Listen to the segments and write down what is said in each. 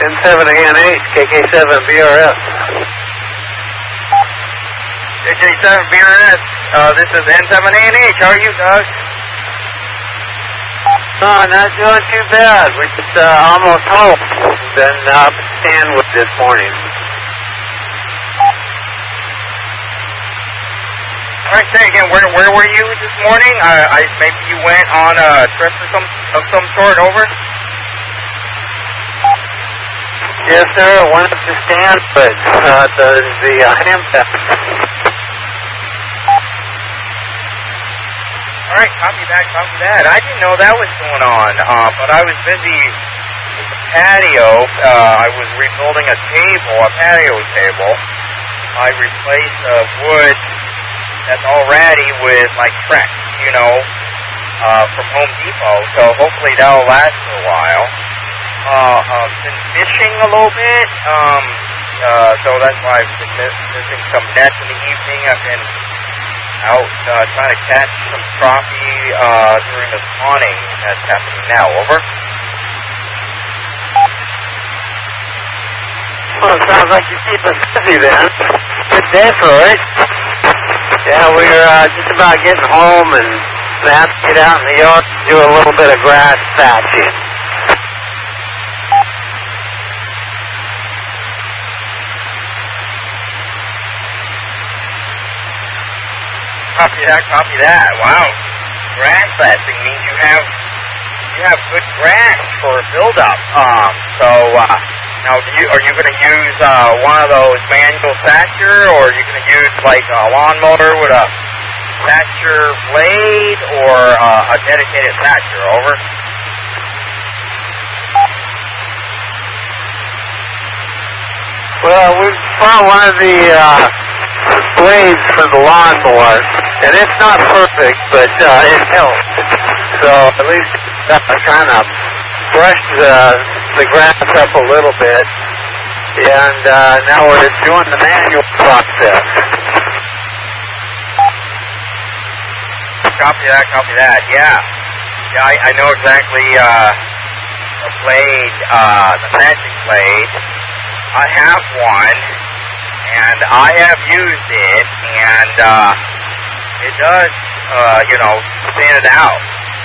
N7ANH, KK7BRS. KK7BRS, this is N7ANH. How are you, Doug? Oh, not doing too bad. We're just almost home. Been up at Stanwood this morning. All right, say again, where were you this morning? Maybe you went on a trip of some sort, over? Yes, sir. Went up to Stanwood, the Hampton. All right, copy that. I didn't know that was going on, but I was busy with the patio. I was rebuilding a patio table. I replaced wood that's already with, like, Trex, from Home Depot, so hopefully that'll last for a while. Been fishing a little bit, so that's why I've been missing some nets in the evening. I've been out trying to catch some crappie during the spawning that's happening now. Over. Well, it sounds like you keep us busy then. Good day, Troy. Yeah, we're just about getting home and have to get out in the yard and do a little bit of grass patching. Copy that. Wow. Grass patching means you have good grass for a build-up. Now, are you going to use one of those manual thatcher, or are you going to use like a lawnmower with a thatcher blade, or a dedicated thatcher? Over. Well, we found one of the blades for the lawnmower, and it's not perfect, but it helps. So at least kind of brushed the grass up a little bit, and now we're doing the manual process. Copy that. Yeah, I know exactly the blade, the magic blade. I have one, and I have used it, and it does, stand it out.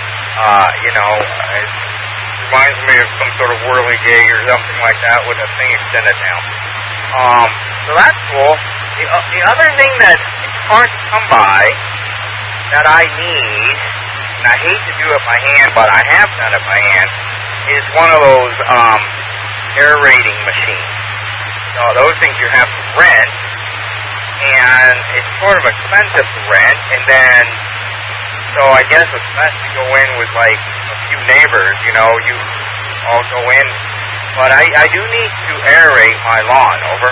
It reminds me of some sort of whirligig or something like that with a thing extended down. So that's cool. The other thing that it's hard to come by that I need, and I hate to do it by hand, but I have done it by hand, is one of those aerating machines. So those things you have to rent, and it's sort of expensive to rent, and then, so I guess it's best to go in with like a few neighbors, you all go in, but I do need to aerate my lawn. Over.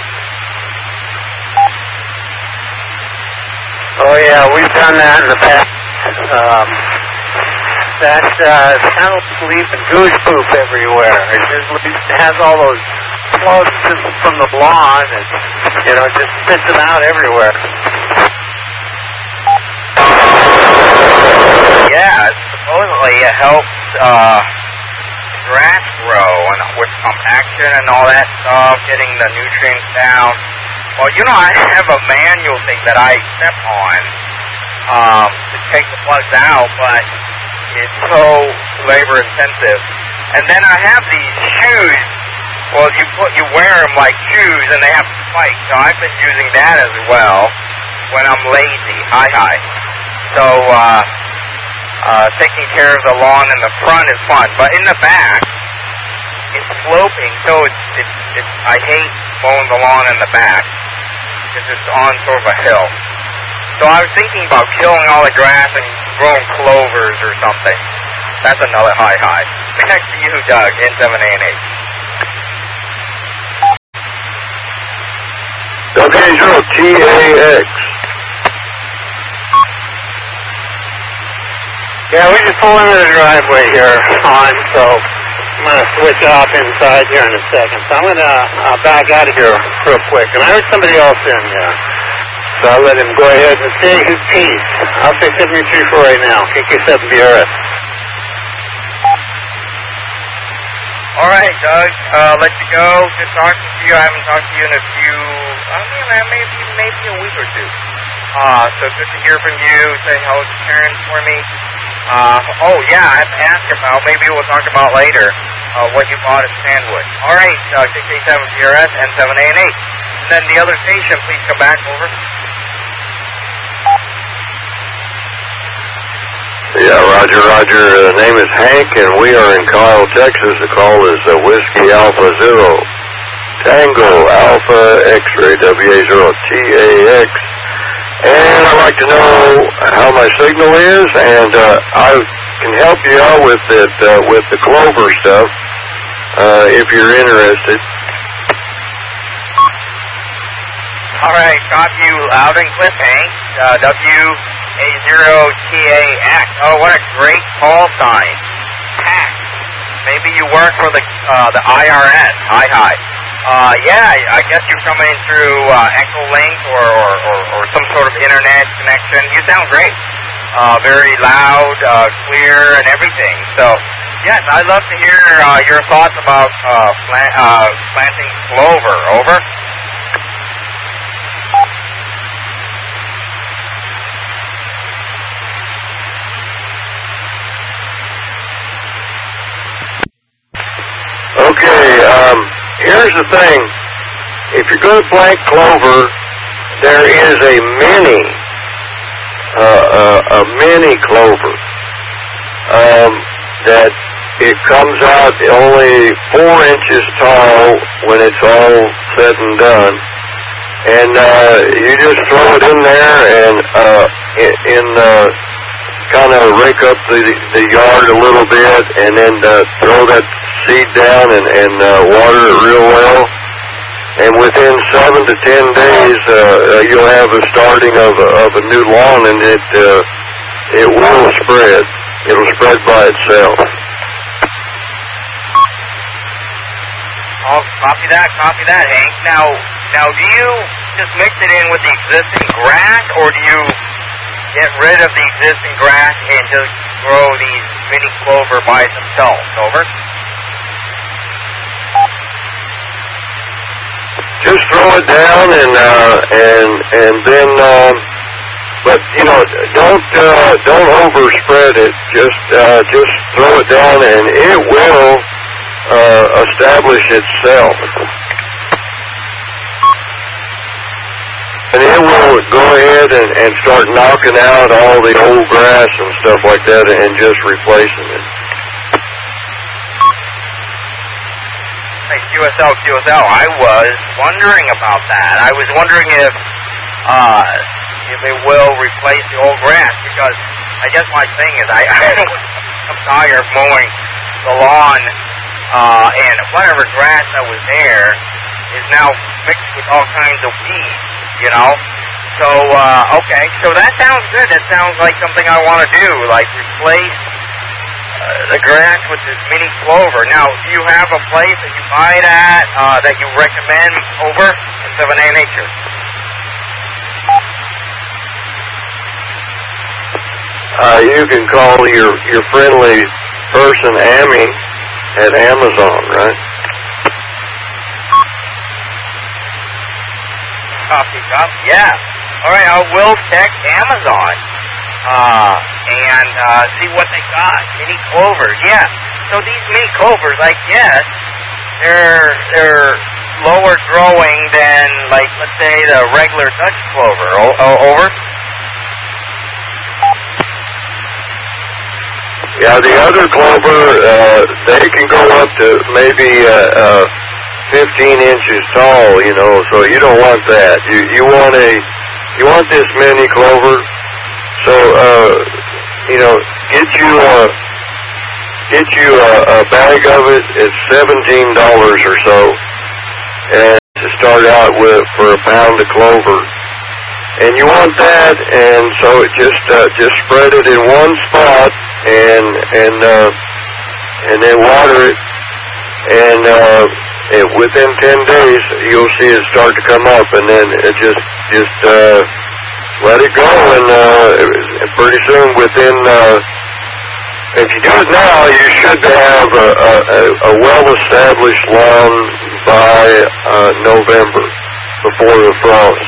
Oh yeah, we've done that in the past. That kind of leaving goose poop everywhere. It has all those plugs from the lawn, and just spits them out everywhere. Yeah, supposedly it helps grass grow and with compaction and all that stuff, getting the nutrients down. Well, I have a manual thing that I step on to take the plugs out, but it's so labor intensive. And then I have these shoes. Well, you wear them like shoes, and they have spikes. So I've been using that as well when I'm lazy. Hi. So taking care of the lawn in the front is fun, but in the back it's sloping. So it's I hate mowing the lawn in the back because it's on sort of a hill. So I was thinking about killing all the grass and growing clovers or something. That's another hi. Back to you, Doug, N7ANH. WH0TAX. Yeah, we just pulled into the driveway here so I'm going to switch off inside here in a second. So I'm going to back out of here real quick. And I heard somebody else in there. So I'll let him go ahead and say his piece. I'll say 73 for right now. KK7BRS. All right, Doug. Let you go. Good talking to you. I haven't talked to you in a few, maybe a week or two. So good to hear from you. Say hello to Karen for me. I have to ask about, maybe we'll talk about later, what you bought at Sandwood. All right, 687 PRS and 7A and 8. And then the other station, please come back over. Yeah, Roger. The name is Hank, and we are in Kyle, Texas. The call is Whiskey Alpha Zero Tango Alpha X-Ray WA0 TAX. And I'd like to know how my signal is, and I can help you out with it with the Clover stuff if you're interested. All right, got you loud and clear, Hank. WA0TAX. Oh, what a great call sign. Tax. Maybe you work for the IRS. Hi. I guess you're coming through Echolink or some sort of internet connection. You sound great. Very loud, clear, and everything. So, yes, I'd love to hear your thoughts about planting clover. Over. Okay, here's the thing. If you're going to plant clover, there is a mini clover that it comes out only 4 inches tall when it's all said and done. And you just throw it in there and kind of rake up the yard a little bit, and then throw that seed down and water it real well. And within 7 to 10 days, you'll have a starting of a new lawn, and it will spread. It'll spread by itself. Oh, copy that, Hank. Now, do you just mix it in with the existing grass, or do you get rid of the existing grass and just grow these mini clover by themselves? Over. Just throw it down and then, but don't overspread it. Just throw it down, and it will establish itself. And it will go ahead and start knocking out all the old grass and stuff like that, and just replacing it. QSL. I was wondering about that. I was wondering if it will replace the old grass, because I guess my thing is I'm tired of mowing the lawn, and whatever grass that was there is now mixed with all kinds of weeds, you know. So okay, so that sounds good. That sounds like something I want to do, like replace the grass with this mini clover. Now, do you have a place that you buy it at that you recommend over in 7A Nature? You can call your friendly person, Amy, at Amazon, right? Copy. Yeah. All right, I will check Amazon. And see what they got. Mini clovers, yeah. So these mini clovers, I guess, they're lower growing than, like, let's say, the regular Dutch clover. Over? Yeah, the other clover, they can go up to maybe 15 inches tall, you know, so you don't want that. You want this mini clover. So, get you a bag of it. It's $17 or so, and to start out with for a pound of clover. And you want that, and so it just spread it in one spot, and then water it, and within 10 days you'll see it start to come up, and then it just let it go, and pretty soon within If you do it now, you should have a well-established lawn by November, before the frost.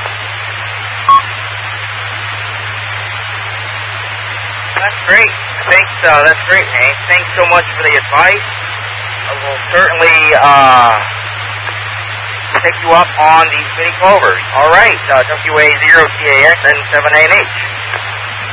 That's great. That's great, Hank. Thanks so much for the advice. I will certainly take you up on these mini clovers. All right, WA0TAX and 7ANH.